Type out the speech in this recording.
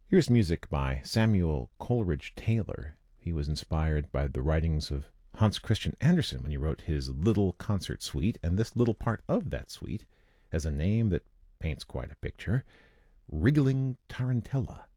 Here's music by Samuel Coleridge Taylor. He was inspired by the writings of Hans Christian Andersen when he wrote his Little Concert Suite, and this little part of that suite has a name that paints quite a picture: Wriggling Tarantella.